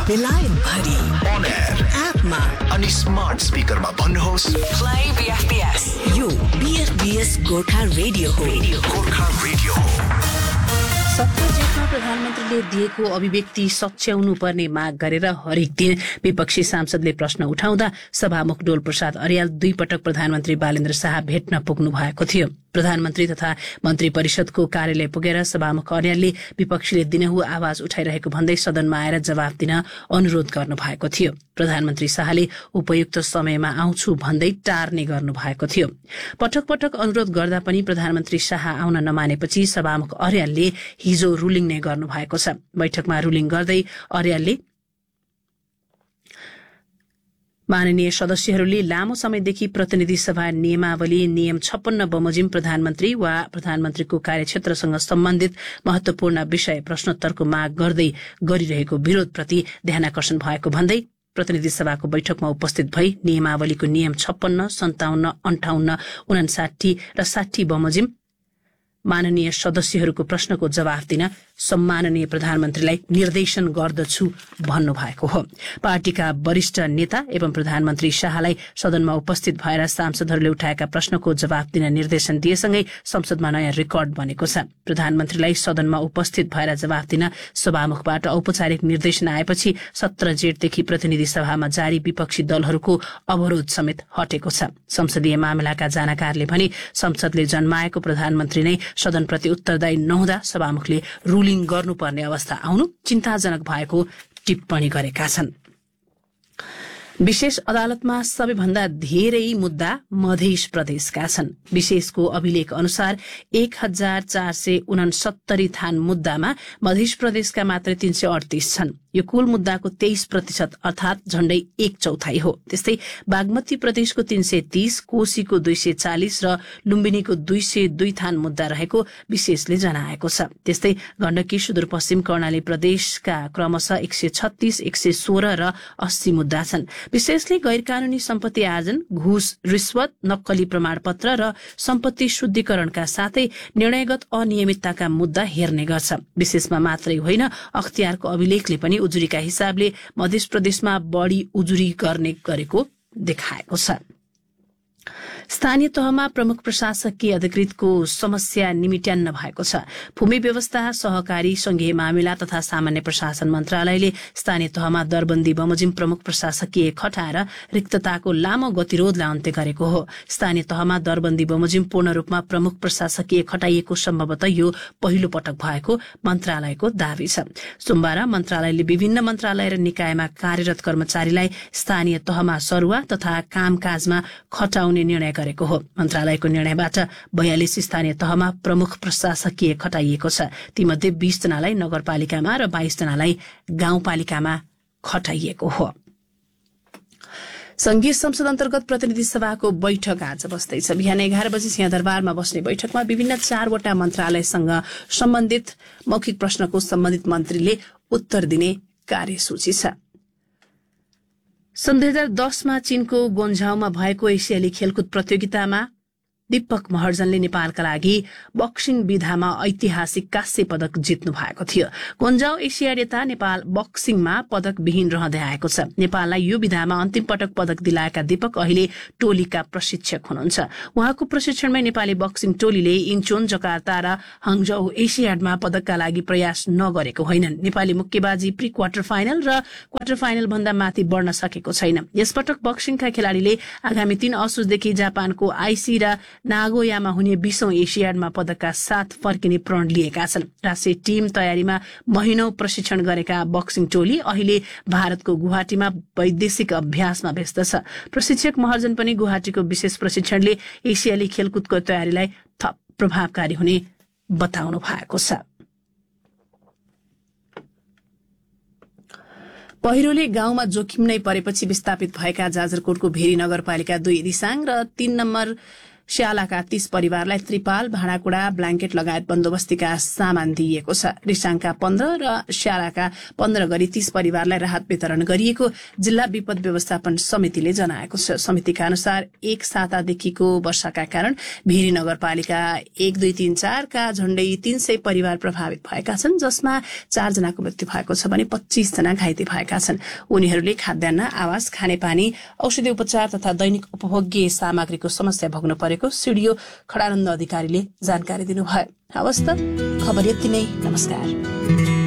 बेलायत भरि On air एपमा अनि स्मार्ट स्पिकरमा भन्नुहोस् Play BFBS. यो BFBS गोर्खा रेडियो हो. गोर्खा रेडियो हो। 17 जेठमा प्रधानमन्त्रीले दिएको अभिव्यक्ति सच्याउनु पर्ने माग गरेर हरेक दिन विपक्षी सांसदले प्रश्न उठाउँदा सभामुख डोल प्रसाद अर्याल 2 पटक प्रधानमन्त्री बालेन्द्र शाह भेट्न पुग्नु भएको थियो। प्रधानमन्त्री तथा मन्त्री परिषदको कार्यालय पुगेर सभामुख अर्यालले विपक्षीले दिनहुँ आवाज उठाइरहेको भन्दै सदनमा आएर जवाफ दिन अनुरोध गर्नु भएको थियो। प्रधानमन्त्री शाहले उपयुक्त समयमा आउँछु भन्दै टार्ने गर्नु भएको थियो। पटक पटक अनुरोध गर्दा पनि प्रधानमन्त्री शाह आउन नमानेपछि सभामुख अर्यालले हिजो रुलिङ नै गर्नु भएको छ। बैठकमा रुलिङ गर्दै अर्यालले माननीय सदस्यहरूले लामो समयदेखि प्रतिनिधि सभा नियमावली नियम 56 बमोजिम प्रधानमन्त्री वा प्रधानमन्त्रीको कार्यक्षेत्रसँग सम्बन्धित महत्वपूर्ण विषय प्रश्नोत्तरको माग गर्दै गरिरहेको विरोधप्रति ध्यानाकर्षण भएको भन्दै प्रतिनिधि सभाको बैठकमा उपस्थित भई नियमावलीको नियम 56, 57, 58, 59 र 60 बमोजिम माननीय सदस्यहरूको प्रश्नको जवाफ दिन सम्माननीय प्रधानमन्त्रीलाई निर्देशन गर्दछु भन्नुभएको हो। पार्टीका वरिष्ठ नेता एवं प्रधानमन्त्री शाहलाई सदनमा उपस्थित भएर सांसदहरूले उठाएका प्रश्नको जवाफ दिन निर्देशन दिएसँगै संसदमा नयाँ रेकर्ड बनेको छ। प्रधानमन्त्रीलाई सदनमा उपस्थित भएर जवाफ दिन सभामुखबाट औपचारिक निर्देशन आएपछि 17 जेठदेखि प्रतिनिधि सभामा जारी विपक्षी दलहरूको अवरोध समेत हटेको छ। संसदीय मामिलाका जानकारले भने संसदले जन्माएको प्रधानमन्त्री नै सदनप्रति उत्तरदायी नहुँदा सभामुखले रुलिङ गर्नुपर्ने अवस्था आउनु चिन्ताजनक भएको टिप्पणी गरेका छन्। विशेष अदालतमा सबैभन्दा धेरै मुद्दा मध्य प्रदेशका छन्। विशेषको अभिलेख अनुसार 1469 थान मुद्दामा मध्य प्रदेशका मात्र 338 छन्। यो कुल मुद्दाको 23% अर्थात झण्डै 1/4 हो। त्यस्तै बागमती प्रदेशको 330, कोशीको 240 र लुम्बिनीको 202 थान मुद्दा रहेको विशेषले जनाएको छ। त्यस्तै गण्डकी, सुदूरपश्चिम कर्णाली प्रदेशका क्रमशः 136, 116 र 80 मुद्दा छन्। विशेषले गैर कानूनी सम्पत्ति आर्जन, घुस, रिश्वत, नक्कली प्रमाणपत्र र सम्पत्ति शुद्धिकरणका साथै निर्णयगत अनियमितताका मुद्दा हेर्ने गर्छ। विशेषमा मात्रै होइन, अख्तियारको अभिलेखले पनि उजुरीका हिसाबले मध्य प्रदेशमा बढ़ी उजुरी गर्ने गरेको देखाएको छ। स्थानीय तहमा प्रमुख प्रशासकीय अधिकृतको समस्या निमिट्यान्न भएको छ। भूमि व्यवस्था, सहकारी, संघीय मामिला तथा सामान्य प्रशासन मन्त्रालयले स्थानीय तहमा दरबन्दी बमोजिम प्रमुख प्रशासकीय खटाएर रिक्तताको लामो गतिरोधलाई अन्त्य गरेको हो। स्थानीय तहमा दरबन्दी बमोजिम पूर्ण रूपमा प्रमुख प्रशासकीय खटाइएको सम्भवतः यो पहिलो पटक भएको मन्त्रालयको दावी छ। सोमबार मन्त्रालयले विभिन्न मन्त्रालय र निकायमा कार्यरत कर्मचारीलाई स्थानीय तहमा सरुवा तथा कामकाजमा खटाउने निर्णय गरेको हो। मन्त्रालयको निर्णयबाट 42 स्थानीय तहमा प्रमुख प्रशासकीय खटाइएको छ। तीमध्ये 20 जनालाई नगरपालिकामा र 22 जनालाई गाउँपालिकामा खटाइएको हो। संघीय संसद अन्तर्गत प्रतिनिधि सभाको बैठक आज बस्दैछ। बिहान 11 बजी सिंहदरबारमा बस्ने बैठकमा विभिन्न 4वटा मन्त्रालयसँग सम्बन्धित मौखिक प्रश्नको सम्बन्धित मन्त्रीले उत्तर दिने कार्यसूची छ। सन् 2010 मा चीनको गोन्झाउमा भएको एसियाली खेलकुद प्रतियोगितामा दीपक महर्जनले नेपालका लागि बक्सिङ विधामा ऐतिहासिक काँस्य पदक जित्नु भएको थियो। गोन्झाउ एसियाड यता नेपाल बक्सिङमा पदक विहीन रहँदै आएको छ। नेपाललाई यो विधामा अन्तिम पटक पदक दिलाएका दीपक अहिले टोलीका प्रशिक्षक हुनुहुन्छ। उहाँको प्रशिक्षणमै नेपाली बक्सिङ टोलीले इन्चोन, जकार्ता र हङजौ एसियाडमा पदकका लागि प्रयास नगरेको होइनन्। नेपाली मुक्केबाजी प्री क्वार्टर फाइनल र क्वार्टर फाइनल भन्दा माथि बढ्न सकेको छैन। यसपटक बक्सिङका खेलाड़ीले आगामी 3 असोजदेखि जापानको आइसी र नागोयामा हुने 20औं एसियाडमा पदकका साथ फर्किने प्रण लिएका छन्। राष्ट्रिय टिम तयारीमा महिनौं प्रशिक्षण गरेका बक्सिङ टोली अहिले भारतको गुवाहाटीमा वैदेशिक अभ्यासमा व्यस्त छ। प्रशिक्षक महर्जन पनि गुवाहाटीको विशेष प्रशिक्षणले एसियाली खेलकुदको तयारीलाई थप प्रभावकारी हुने बताउनु भएको छ। पहिरोले गाउँमा जोखिम नै परेपछि विस्थापित भएका जाजरकोटको भेरी नगरपालिका 2 रिसाङ र 3 नम्बर स्यालाका 30 परिवारलाई त्रिपाल, भाँडाकुँडा, ब्ल्याङ्केट लगायत बन्दोबस्तीका सामान दिइएको छ। रिसाङका 15 र स्यालाका 15 गरी 30 परिवारलाई राहत वितरण गरिएको जिल्ला विपद व्यवस्थापन समितिले जनाएको छ। समितिका अनुसार एक सातादेखिको वर्षाका कारण भेरी नगरपालिका 1, 2, 3, 4 का झण्डै 300 परिवार प्रभावित भएका छन्, जसमा 4 जनाको मृत्यु भएको छ भने 25 जना घाइते भएका छन्। उनीहरूले खाद्यान्न, आवास, खानेपानी, औषधि उपचार तथा दैनिक उपभोग्य सामग्रीको समस्या भोग्नु परेको सिडिओ खडानन्द अधिकारीले जानकारी दिनुभयो। हवस् त, खबर यति नै। नमस्कार।